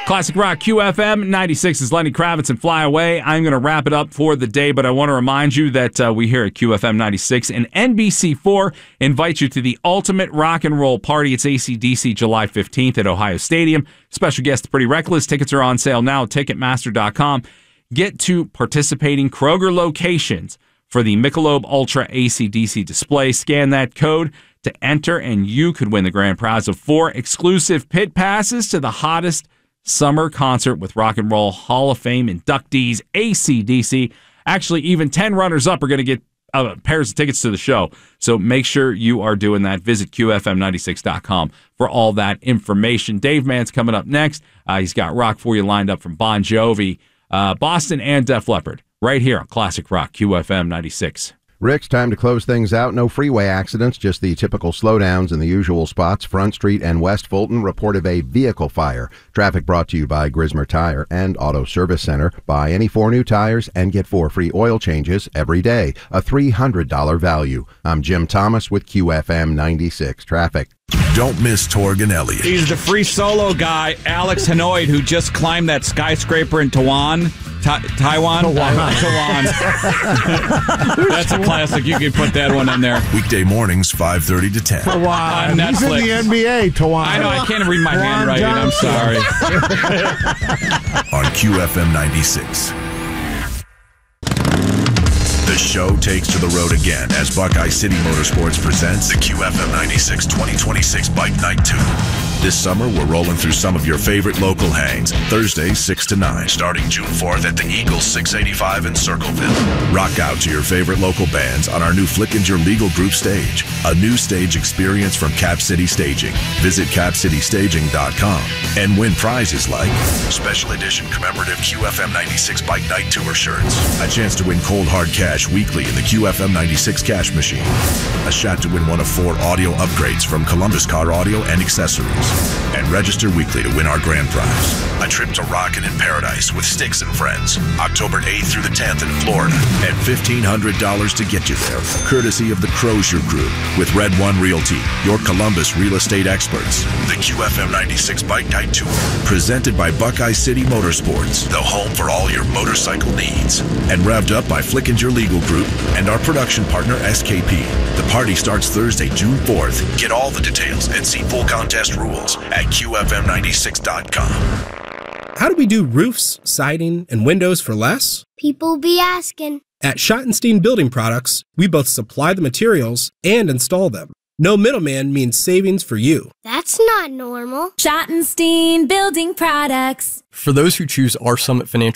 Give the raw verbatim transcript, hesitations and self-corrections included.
Classic Rock Q F M ninety-six is Lenny Kravitz and Fly Away. I'm going to wrap it up for the day, but I want to remind you that uh, we here at Q F M ninety-six and N B C four invite you to the Ultimate Rock and Roll Party. It's A C D C July fifteenth at Ohio Stadium. Special guest Pretty Reckless. Tickets are on sale now at Ticketmaster dot com. Get to participating Kroger locations for the Michelob Ultra A C D C display. Scan that code to enter, and you could win the grand prize of four exclusive pit passes to the hottest summer concert with Rock and Roll Hall of Fame inductees, A C D C. Actually, even ten runners-up are going to get uh, pairs of tickets to the show. So make sure you are doing that. Visit Q F M ninety-six dot com for all that information. Dave Mann's coming up next. Uh, he's got rock for you lined up from Bon Jovi, uh, Boston, and Def Leppard right here on Classic Rock Q F M ninety-six. Rick's time to close things out. No freeway accidents, just the typical slowdowns in the usual spots. Front Street and West Fulton report of a vehicle fire. Traffic brought to you by Grismer Tire and Auto Service Center. Buy any four new tires and get four free oil changes every day. A three hundred dollars value. I'm Jim Thomas with Q F M ninety-six Traffic. Don't miss Torg Elliott. He's the free solo guy, Alex Hanoid, who just climbed that skyscraper in Taiwan. Ta- Taiwan? Taiwan. Taiwan. That's a classic. You can put that one in there. Weekday mornings, five thirty to ten. Taiwan. On He's in Netflix. the N B A, Taiwan. I know, I can't read my Juan handwriting. I'm Johnson. sorry. On Q F M ninety-six. The show takes to the road again as Buckeye City Motorsports presents the Q F M ninety-six twenty twenty-six Bike Night two. This summer, we're rolling through some of your favorite local hangs. Thursday, six to nine, starting June fourth at the Eagle six eighty-five in Circleville. Rock out to your favorite local bands on our new Flickinger Legal Group stage. A new stage experience from Cap City Staging. Visit cap city staging dot com and win prizes like special edition commemorative Q F M ninety-six Bike Night Tour shirts, a chance to win cold hard cash weekly in the Q F M ninety-six cash machine, a shot to win one of four audio upgrades from Columbus Car Audio and Accessories, and register weekly to win our grand prize, a trip to Rockin' in Paradise with Styx and Friends, October eighth through the tenth in Florida, and fifteen hundred dollars to get you there, courtesy of the Crozier Group with Red One Realty, your Columbus real estate experts. The Q F M ninety-six Bike Night Tour, presented by Buckeye City Motorsports, the home for all your motorcycle needs, and revved up by Flickinger Legal Group and our production partner S K P. The party starts Thursday, June fourth. Get all the details and see full contest rules at Q F M ninety-six dot com. How do we do roofs, siding, and windows for less? People be asking. At Schottenstein Building Products, we both supply the materials and install them. No middleman means savings for you. That's not normal. Schottenstein Building Products. For those who choose our Summit Financial